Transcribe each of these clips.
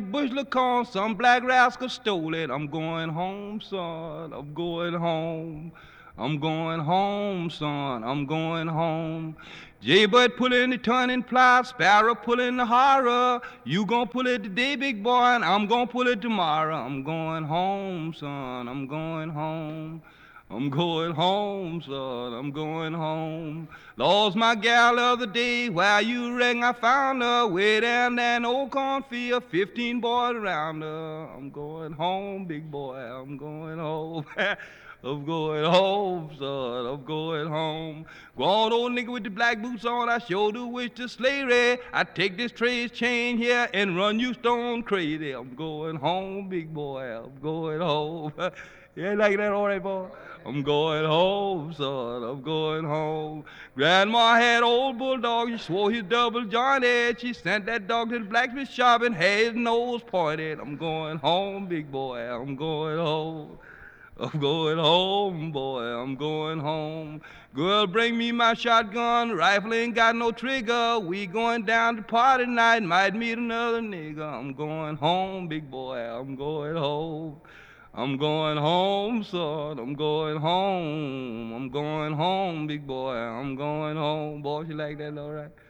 bushel of corn, some black rascal stole it. I'm going home, son, I'm going home. I'm going home, son, I'm going home. Jaybird pulling the turning plow, Sparrow pulling the horror. You gon' pull it today, big boy, and I'm gon' pull it tomorrow. I'm going home, son, I'm going home. I'm going home, son, I'm going home. Lost my gal the other day, where you reckon I found her? Way down there in old cornfield, 15 boys around her. I'm going home, big boy, I'm going home. I'm going home, son, I'm going home. Go on, old nigga with the black boots on, I sure do wish to slavery. I take this trace chain here and run you stone crazy. I'm going home, big boy, I'm going home. You ain't like that, all right, boy? I'm going home, son, I'm going home. Grandma had old bulldog, she swore he's double jointed. She sent that dog to the blacksmith shop and had his nose pointed. I'm going home, big boy, I'm going home. I'm going home, boy, I'm going home. Girl, bring me my shotgun, rifle ain't got no trigger. We going down to party night, might meet another nigga. I'm going home, big boy, I'm going home. I'm going home, son, I'm going home. I'm going home, big boy, I'm going home. Boy, you like that, all right?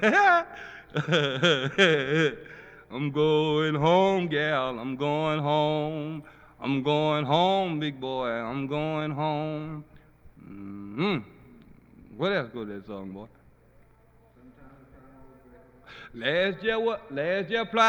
I'm going home, gal, I'm going home. I'm going home, big boy, I'm going home. Mm-hmm. What else go to that song, boy? Last year, what? Last year,